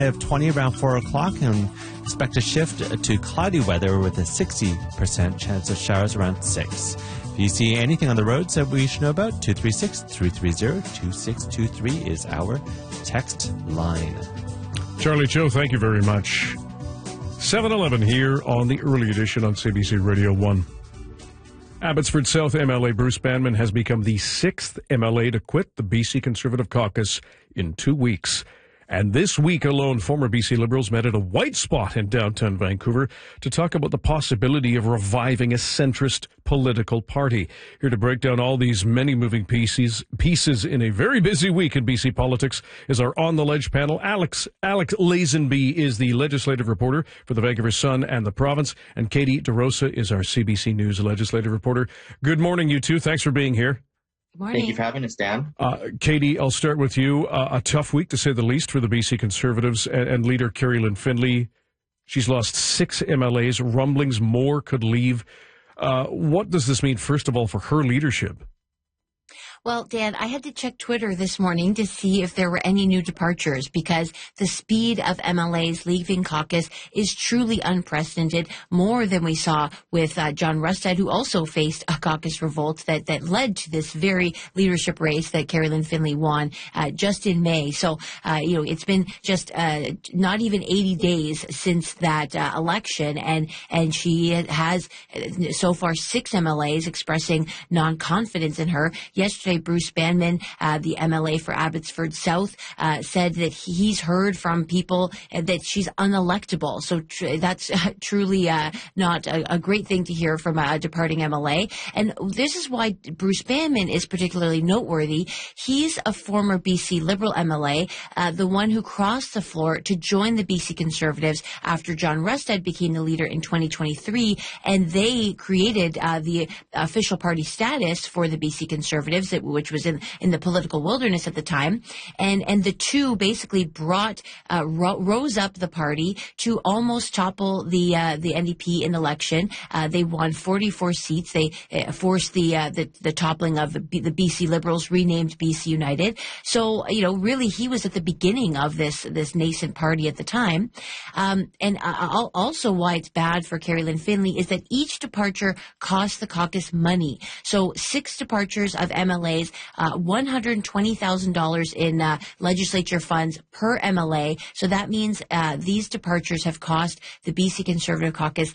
Of 20 around 4 o'clock, and expect a shift to cloudy weather with a 60% chance of showers around 6. If you see anything on the roads that we should know about, 236-330-2623 is our text line. Charlie Joe, thank you very much. 7:11 here on the early edition on CBC Radio 1. Abbotsford South MLA Bruce Banman has become the 6th MLA to quit the BC Conservative Caucus in 2 weeks. And this week alone, former BC Liberals met at a white spot in downtown Vancouver to talk about the possibility of reviving a centrist political party. Here to break down all these many moving pieces in a very busy week in BC politics is our On the Ledge panel. Alex Lazenby is the legislative reporter for the Vancouver Sun and the Province, and Katie DeRosa is our CBC News legislative reporter. Good morning, you two. Thanks for being here. Good morning. Thank you for having us, Dan. Katie, I'll start with you. A tough week, to say the least, for the BC Conservatives and leader Kerry-Lynne Findlay. She's lost 6 MLAs. Rumblings more could leave. What does this mean, first of all, for her leadership? Well, Dan, I had to check Twitter this morning to see if there were any new departures because the speed of MLAs leaving caucus is truly unprecedented, more than we saw with John Rustad, who also faced a caucus revolt that led to this very leadership race that Kerry-Lynne Findlay won just in May. So, it's been just not even 80 days since that election, and she has so far 6 MLAs expressing non-confidence in her. Yesterday, Bruce Banman, the MLA for Abbotsford South, said that he's heard from people that she's unelectable. So that's truly not a great thing to hear from a departing MLA. And this is why Bruce Banman is particularly noteworthy. He's a former BC Liberal MLA, the one who crossed the floor to join the BC Conservatives after John Rustad became the leader in 2023, and they created the official party status for the BC Conservatives, which was in the political wilderness at the time. And the two basically rose up the party to almost topple the NDP in election. They won 44 seats. They forced the toppling of the BC Liberals, renamed BC United. So, really he was at the beginning of this nascent party at the time. And also why it's bad for Kerry-Lynne Findlay is that each departure costs the caucus money. So 6 departures of MLAs, $120,000 in legislature funds per MLA. So that means these departures have cost the BC Conservative Caucus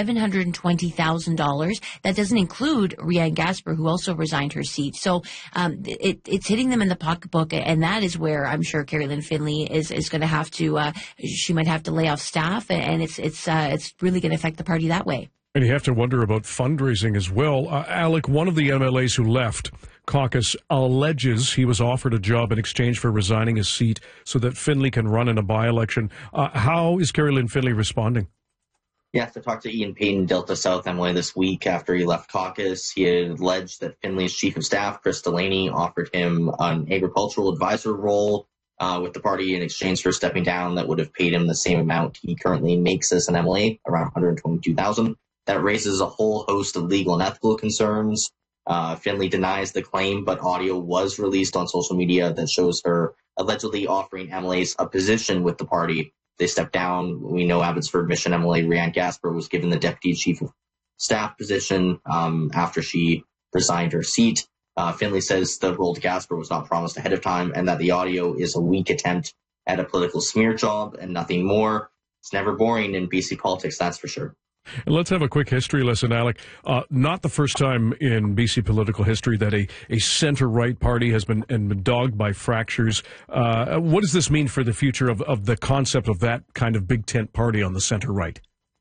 $720,000. That doesn't include Rianne Gasper, who also resigned her seat. So it's hitting them in the pocketbook, and that is where I'm sure Kerry-Lynne Findlay is going to have to. She might have to lay off staff, and it's really going to affect the party that way. And you have to wonder about fundraising as well. Alec, one of the MLAs who left caucus alleges he was offered a job in exchange for resigning his seat so that Findlay can run in a by-election. How is Kerry-Lynne Findlay responding? Yes, I talked to Ian Payton, Delta South MLA, this week after he left caucus. He had alleged that Findlay's chief of staff, Chris Delaney, offered him an agricultural advisor role with the party in exchange for stepping down that would have paid him the same amount he currently makes as an MLA, around $122,000. That raises a whole host of legal and ethical concerns. Findlay denies the claim, but audio was released on social media that shows her allegedly offering MLAs a position with the party. They stepped down. We know Abbotsford Mission MLA Rianne Gasper was given the deputy chief of staff position after she resigned her seat. Findlay says the role to Gasper was not promised ahead of time and that the audio is a weak attempt at a political smear job and nothing more. It's never boring in BC politics, that's for sure. And let's have a quick history lesson, Alec. Not the first time in BC political history that a center-right party has been dogged by fractures. What does this mean for the future of the concept of that kind of big tent party on the center-right?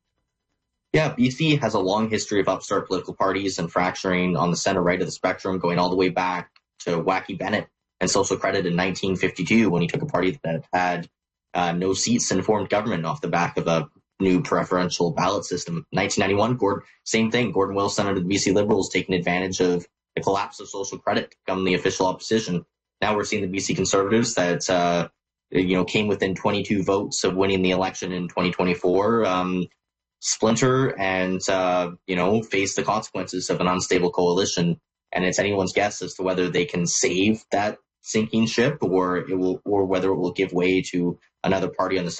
Yeah, BC has a long history of upstart political parties and fracturing on the center-right of the spectrum, going all the way back to Wacky Bennett and Social Credit in 1952 when he took a party that had no seats and formed government off the back of a new preferential ballot system. 1991, same thing. Gordon Wilson under the BC Liberals taking advantage of the collapse of Social Credit to become the official opposition. Now we're seeing the BC Conservatives that came within 22 votes of winning the election in 2024 splinter and face the consequences of an unstable coalition. And it's anyone's guess as to whether they can save that sinking ship or whether it will give way to another party on the